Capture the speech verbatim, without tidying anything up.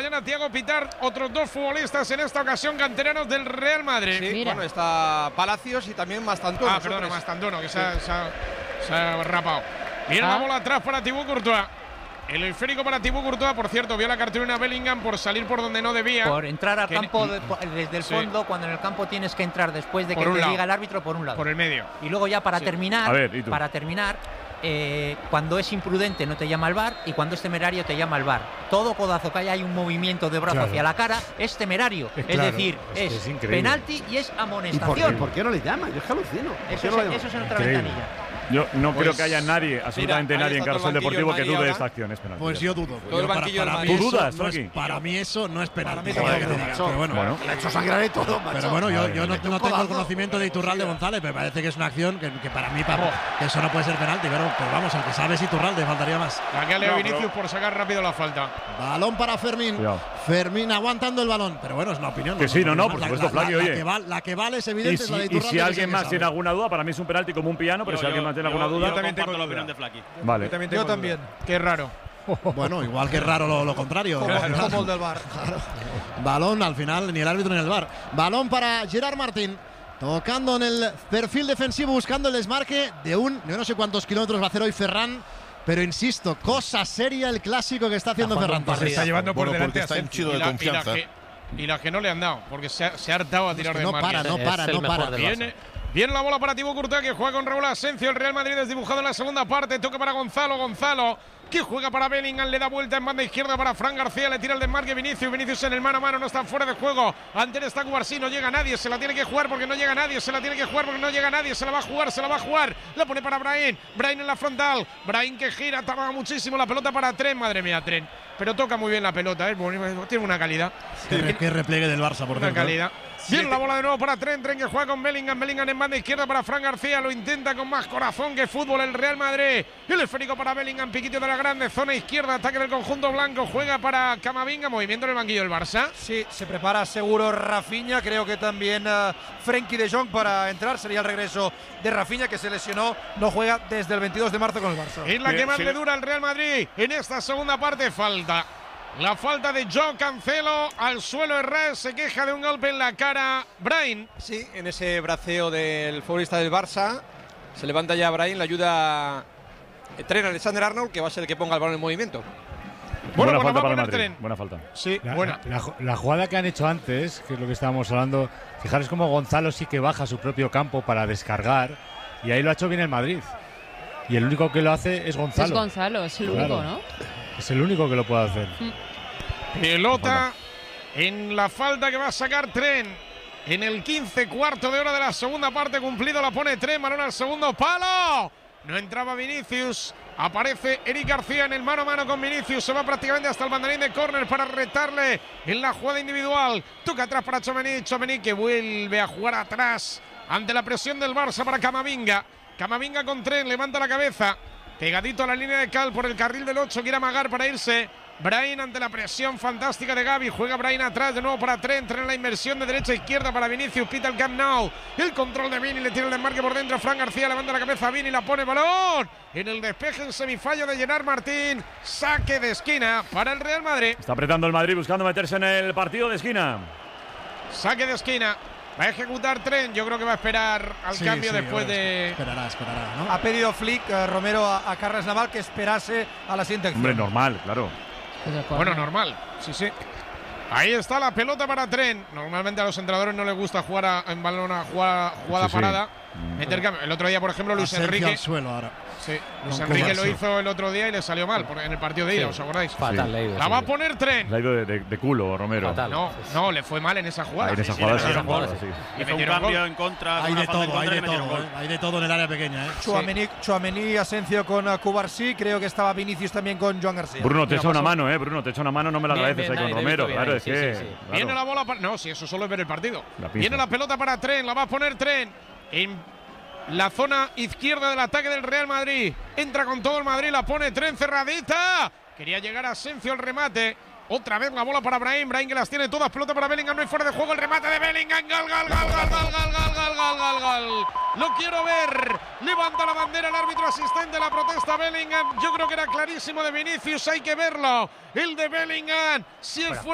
mañana Thiago Pitart, otros dos futbolistas en esta ocasión canteranos del Real Madrid. Sí, bueno, está Palacios y también Mastantuono. Ah, perdona, Mastantuono, que se ha, se ha, se ha rapado. Viene ah. la bola atrás para Thibaut Courtois. El esférico para Thibaut Courtois, por cierto, vio la cartulina Bellingham por salir por donde no debía. Por entrar al campo de, por, desde el fondo, sí. cuando en el campo tienes que entrar después de que te lado. diga el árbitro por un lado. Por el medio. Y luego ya para sí. terminar, ver, para terminar, eh, cuando es imprudente no te llama al V A R y cuando es temerario te llama al V A R. Todo codazo que haya hay un movimiento de brazo claro. hacia la cara es temerario. Es, es claro, decir, es, es, es penalti y es amonestación. ¿Y por, qué, ¿Por qué no le llama? Yo es que alucino. Eso, no es, eso es en otra increíble. ventanilla. Yo no pues, creo que haya nadie, absolutamente mira, nadie en Carrusel Deportivo que dude de esta acción. Es penalti. Pues yo dudo. Todo el banquillo para, para del mí ¿Tú dudas, no es, Para mí eso no es penalti. Pero bueno, bueno. Le ha hecho sangrar y todo, macho. Pero bueno, yo, yo no, no tengo el conocimiento de Iturralde González, me parece que es una acción que, que para mí para, que eso no puede ser penalti. Pero, pero vamos, al que sabe es Iturralde, faltaría más. La que ha leído Vinicius por sacar rápido la falta. Balón para Fermín. Cuidado. Fermín aguantando el balón. Pero bueno, es una opinión. Que no, sí, no, no, no, por la, supuesto, Flaqui, oye. La que, va, la que vale es evidente, si, es la de Iturralde. Y si alguien más tiene alguna duda, para mí es un penalti como un piano, pero yo, si alguien yo, más tiene yo, alguna duda. Yo también tengo la opinión de Flaqui. Vale. Yo también. Tengo yo también. Qué raro. Bueno, igual que es raro lo, lo contrario. Como, claro. como el del V A R. Claro. Balón, al final, ni el árbitro ni el V A R. Balón para Gerard Martín. Tocando en el perfil defensivo, buscando el desmarque de un. Yo no sé cuántos kilómetros va a hacer hoy Ferran. Pero insisto, cosa seria el clásico que está haciendo está Ferran. Se está llevando por bueno, delante está a chido de y la, confianza. Y la, que, y la que no le han dado, porque se ha, se ha hartado a tirar es que de no margen. para, no para, no para. Viene, viene la bola para Thibaut Courtois, que juega con Raúl Asensio. El Real Madrid desdibujado en la segunda parte. Toca para Gonzalo, Gonzalo, que juega para Bellingham, le da vuelta en banda izquierda para Fran García, le tira el desmarque Vinicius, Vinicius en el mano a mano, no está fuera de juego, ante él está Cubarsí, no llega nadie, se la tiene que jugar porque no llega nadie, se la tiene que jugar porque no llega nadie, se la va a jugar, se la va a jugar, la pone para Brahim, Brahim en la frontal, Brahim que gira, tarda muchísimo, la pelota para Tren, madre mía Tren, pero toca muy bien la pelota, ¿eh? Tiene una calidad. Qué, qué repliegue del Barça, por una cierto. calidad. Viene la bola de nuevo para Tren, Tren que juega con Bellingham, Bellingham en banda izquierda para Fran García, lo intenta con más corazón que fútbol el Real Madrid, el esférico para Bellingham, piquito de la grande, zona izquierda, ataque del conjunto blanco, juega para Camavinga, movimiento en el banquillo del Barça. Sí, se prepara seguro Rafinha, creo que también uh, Frenkie de Jong para entrar, sería el regreso de Rafinha que se lesionó, no juega desde el veintidós de marzo con el Barça. Es la que más le dura al Real Madrid en esta segunda parte, falta. La falta de Joao Cancelo al suelo, Herrera se queja de un golpe en la cara. Brahim. Sí, en ese braceo del futbolista del Barça. Se levanta ya Brahim, le ayuda Trent Alexander-Arnold, que va a ser el que ponga el balón en movimiento. Bueno, buena falta para el Madrid. Tren. Buena falta. Sí, la, buena. La, la, la jugada que han hecho antes, que es lo que estábamos hablando, fijaros cómo Gonzalo sí que baja a su propio campo para descargar, y ahí lo ha hecho bien el Madrid. Y el único que lo hace es Gonzalo. Es Gonzalo, es el claro. único, ¿no? Es el único que lo puede hacer. Pelota en la falta que va a sacar Tren. En el quince, cuarto de hora de la segunda parte cumplido, la pone Tren, balón al segundo palo. No entraba Vinicius. Aparece Eric García en el mano a mano con Vinicius. Se va prácticamente hasta el banderín de córner para retarle en la jugada individual. Toca atrás para Tchouaméni. Tchouaméni que vuelve a jugar atrás ante la presión del Barça para Camavinga. Camavinga con Tren, levanta la cabeza. Pegadito a la línea de cal por el carril del ocho. Quiere amagar para irse. Brahim ante la presión fantástica de Gavi. Juega Brahim atrás de nuevo para Trent. Tren la inversión de derecha a izquierda para Vinicius. Pita el Camp Nou. El control de Vini. Le tira el desmarque por dentro. Fran García levanta la cabeza. Vini la pone balón. En el despeje en semifallo de Gerard Martín. Saque de esquina para el Real Madrid. Está apretando el Madrid buscando meterse en el partido de esquina. Saque de esquina. Va a ejecutar Tren. Yo creo que va a esperar al sí, cambio sí, después de. Esperará, esperará, ¿no? Ha pedido Flick, eh, Romero, a, a Carles Naval que esperase a la siguiente acción. Hombre, normal, claro. Bueno, normal, sí, sí. Ahí está la pelota para Tren. Normalmente a los entrenadores no les gusta jugar a, en balón a jugada, jugada sí, parada. Sí. Meter cambio. El otro día, por ejemplo, Luis Asergio Enrique. Al suelo ahora. Sí, Luis Enrique lo hizo el otro día y le salió mal en el partido de ida, sí. ¿Os acordáis? Fatal, sí. La sí. va a poner Tren. La ha ido de, de, de culo, Romero. Fatal. No, no, le fue mal en esa jugada. Ah, en esa sí, jugada, sí, sí, esa jugada, jugada, sí. Y hizo un cambio en contra. Hay de todo, hay de todo, eh. hay de todo en el área pequeña. ¿eh? Tchouaméni, Tchouaméni, Asensio con uh, Cubarsí. Creo que estaba Vinicius también con Joan García. Bruno, te echa una mano, eh. Bruno, te echa una mano, no me la agradeces ahí con Romero. Claro, es que. Viene la bola para. No, si eso solo es ver el partido. Viene la pelota para Tren, la va a poner Tren. En la zona izquierda del ataque del Real Madrid. Entra con todo el Madrid, la pone Tren cerradita. Quería llegar a Asensio el remate. Otra vez la bola para Brahim. Brahim que las tiene todas. Pelota para Bellingham. No hay fuera de juego. El remate de Bellingham. Gol, gol, gol, gol, gol, gol, gol, gol, gol, gol, gol. Lo quiero ver. Levanta la bandera el árbitro asistente. La protesta Bellingham. Yo creo que era clarísimo de Vinicius. Hay que verlo. El de Bellingham. Si él fuera